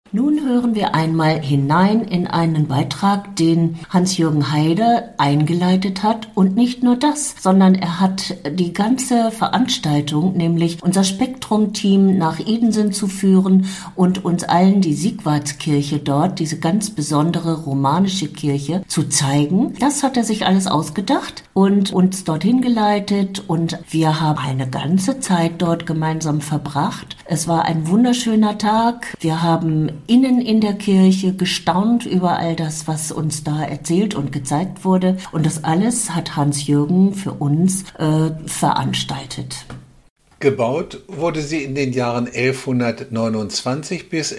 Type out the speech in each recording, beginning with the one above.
Nun hören wir einmal hinein in einen Beitrag, den Hans-Jürgen Heider eingeleitet hat. Und nicht nur das, sondern er hat die ganze Veranstaltung, nämlich unser Spektrum-Team nach Idensen zu führen und uns allen die Siegwardskirche dort, diese ganz besondere romanische Kirche, zu zeigen. Das hat er sich alles ausgedacht und uns dorthin geleitet. Und wir haben eine ganze Zeit dort gemeinsam verbracht. Es war ein wunderschöner Tag. Wir haben innen in der Kirche gestaunt über all das, was uns da erzählt und gezeigt wurde. Und das alles hat Hans-Jürgen für uns veranstaltet. Gebaut wurde sie in den Jahren 1129 bis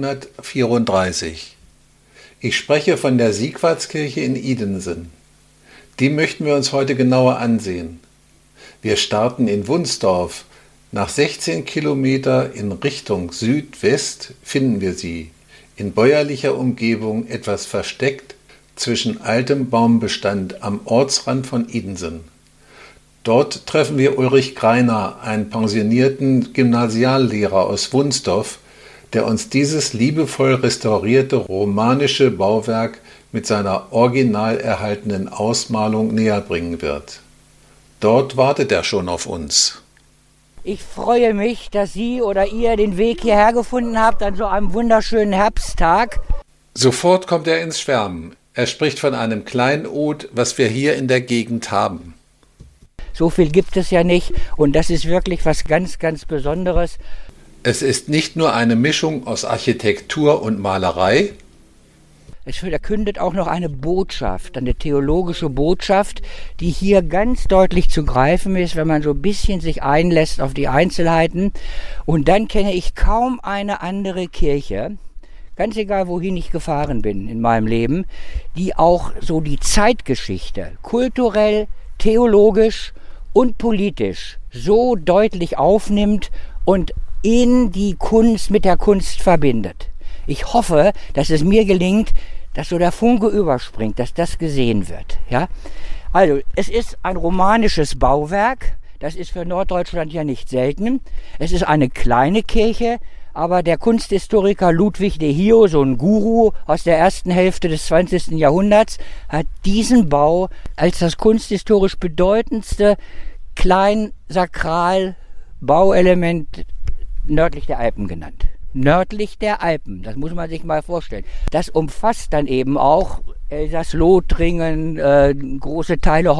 1134. Ich spreche von der Siegwardskirche in Idensen. Die möchten wir uns heute genauer ansehen. Wir starten in Wunsdorf. Nach 16 Kilometer in Richtung Südwest finden wir sie, in bäuerlicher Umgebung etwas versteckt zwischen altem Baumbestand am Ortsrand von Idensen. Dort treffen wir Ulrich Greiner, einen pensionierten Gymnasiallehrer aus Wunsdorf, der uns dieses liebevoll restaurierte romanische Bauwerk mit seiner original erhaltenen Ausmalung näherbringen wird. Dort wartet er schon auf uns. Ich freue mich, dass Sie oder ihr den Weg hierher gefunden habt an so einem wunderschönen Herbsttag. Sofort kommt er ins Schwärmen. Er spricht von einem Kleinod, was wir hier in der Gegend haben. So viel gibt es ja nicht und das ist wirklich was ganz, ganz Besonderes. Es ist nicht nur eine Mischung aus Architektur und Malerei. Es verkündet auch noch eine Botschaft, eine theologische Botschaft, die hier ganz deutlich zu greifen ist, wenn man so ein bisschen sich einlässt auf die Einzelheiten. Und dann kenne ich kaum eine andere Kirche, ganz egal wohin ich gefahren bin in meinem Leben, die auch so die Zeitgeschichte kulturell, theologisch und politisch so deutlich aufnimmt und in die Kunst mit der Kunst verbindet. Ich hoffe, dass es mir gelingt, dass so der Funke überspringt, dass das gesehen wird. Ja? Also, es ist ein romanisches Bauwerk. Das ist für Norddeutschland ja nicht selten. Es ist eine kleine Kirche, aber der Kunsthistoriker Ludwig de Hio, so ein Guru aus der ersten Hälfte des 20. Jahrhunderts, hat diesen Bau als das kunsthistorisch bedeutendste Kleinsakral-Bauelement nördlich der Alpen genannt. Nördlich der Alpen, das muss man sich mal vorstellen. Das umfasst dann eben auch Elsass-Lothringen, große Teile